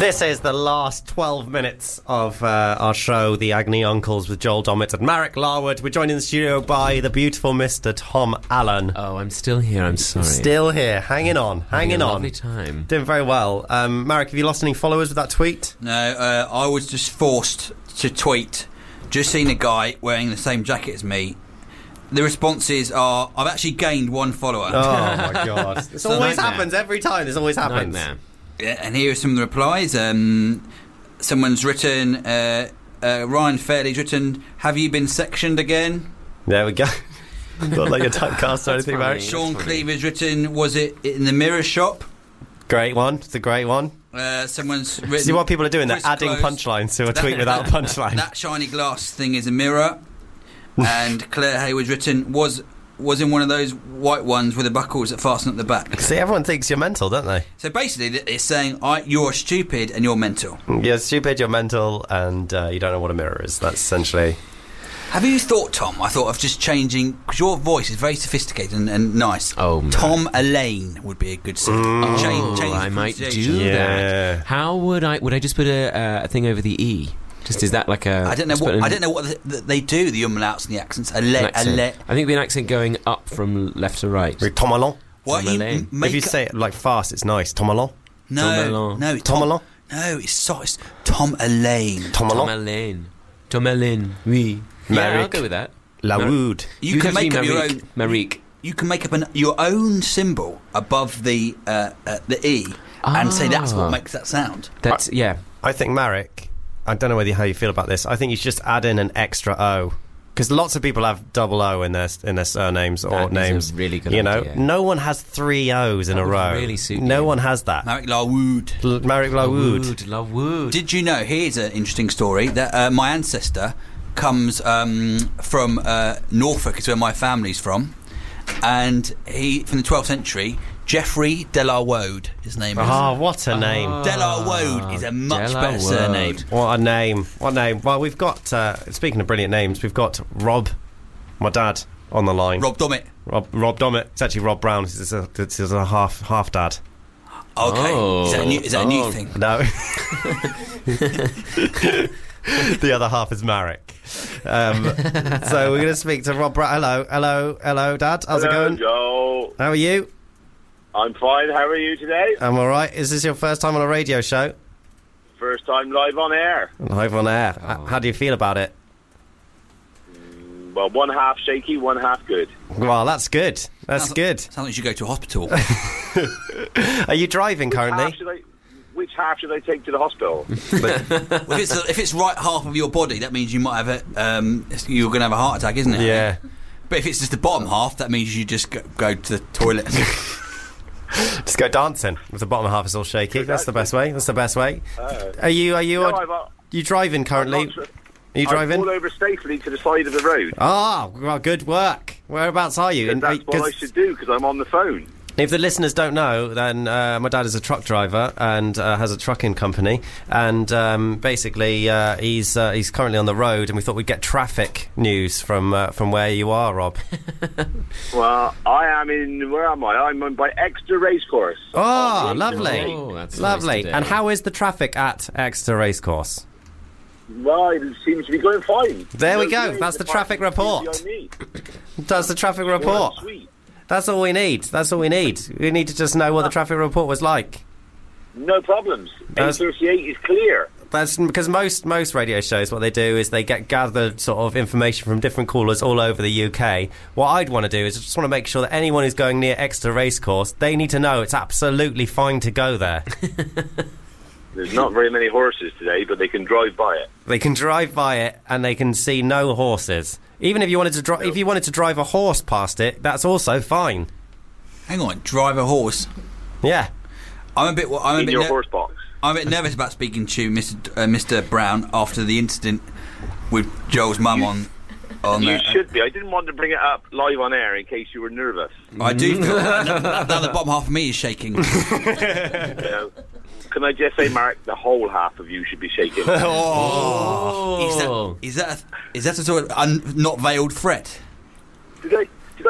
This is the last 12 minutes of our show, The Agony Uncles, with Joel Dommett and Marek Larwood. We're joined in the studio by the beautiful Mr. Tom Allen. Oh, I'm still here, I'm sorry. Still here, hanging on. Lovely time. Doing very well. Marek, have you lost any followers with that tweet? No, I was just forced to tweet. Just seen a guy wearing the same jacket as me. The responses are, I've actually gained one follower. Oh, my God. This always happens every time. This always happens. Nightmare. Yeah, and here are some of the replies. Someone's written, Ryan Fairley's written, have you been sectioned again? There we go. Not like a typecast or anything, Marek. Sean Cleaver's written, was it in the mirror shop? Great one. It's a great one. Someone's written... See what people are doing? They're Chris adding Close. punchlines to a tweet without a punchline. That shiny glass thing is a mirror. And Claire Hayward's written, was in one of those white ones with the buckles that fasten at the back. See, everyone thinks you're mental, don't they? So basically, it's saying, you're stupid and you're mental. You're stupid, you're mental, and you don't know what a mirror is. That's essentially... Have you thought, Tom, I thought of just changing, because your voice is very sophisticated and nice. Oh, man. Tom Elaine would be a good sign. Change I might do Yeah. that. How would I just put a thing over the E? Just is that like a... I don't know what they do, the umlauts and the accents. I think the accent going up from left to right. Tom Allen. What Tom you Elaine. If you say it like fast, it's nice. Tom Allen. No, it's Tom Allen. No, it's Tom Elaine. Tom Tom Allen. Elaine. Tom Elaine. Oui. Yeah, I'll Marek go with that. Larwood. You can make up your own. Marek. You can make up your own symbol above the E and say that's what makes that sound. That's yeah. I think Marek, I don't know how you feel about this. I think you should just add in an extra O, because lots of people have double O in their surnames or That is names. a really good you know, idea. no one has three O's in That a would row. really suit no you. one has that. Marek Larwood. Marek Larwood. Larwood. Did you know? Here's an interesting story that my ancestor comes from Norfolk, is where my family's from, and he from the 12th century. Geoffrey de la Wode, his name is. Oh, what a name. De la Wode is a much better surname. What a name. What a name. Well, we've got, speaking of brilliant names, we've got Rob, my dad, on the line. Rob Dommett. Rob Dommett. It's actually Rob Brown. It's a half dad. Okay. Oh. Is that a new thing? No. The other half is Marek. So we're going to speak to Rob Brown. Hello, Dad. How's it going? Joe. How are you? I'm fine. How are you today? I'm all right. Is this your first time on a radio show? First time live on air. Live on air. How do you feel about it? Well, one half shaky, one half good. Well, that's good. That's good. Sounds like you should go to a hospital. Are you driving currently? Which half should I take to the hospital? Well, if it's right half of your body, that means you might have you're going to have a heart attack, isn't it? Yeah. But if it's just the bottom half, that means you just go to the toilet. Just go dancing with the bottom half is all shaky. Exactly. That's the best way. That's the best way. Are you driving currently? Are you driving? I pulled over safely to the side of the road. Ah, well, good work. Whereabouts are you? That's what I should do, because I'm on the phone. If the listeners don't know, then my dad is a truck driver and has a trucking company, and basically he's currently on the road, and we thought we'd get traffic news from where you are, Rob. Well, I am where am I? I'm by Exeter Racecourse. Oh, lovely. Oh, that's lovely. nice And how is the traffic at Exeter Racecourse? Well, it seems to be going fine. There we go. That's the traffic report. That's the traffic report. Sweet. That's all we need. That's all we need. We need to just know what the traffic report was like. No problems. A38 is clear. That's because most radio shows, what they do is they get gathered sort of information from different callers all over the UK. What I'd want to do is just want to make sure that anyone who's going near Exeter Racecourse, they need to know it's absolutely fine to go there. There's not very many horses today, but they can drive by it. They can drive by it and they can see no horses. Even if you wanted to if you wanted to drive a horse past it, that's also fine. Hang on, drive a horse. Yeah. In your horse box. I'm a bit nervous about speaking to Mr. Brown after the incident with Joel's mum on. You should be. I didn't want to bring it up live on air in case you were nervous. I do feel now the bottom half of me is shaking. You know, can I just say, Marek, the whole half of you should be shaking. Is that a sort of not veiled threat? Did I?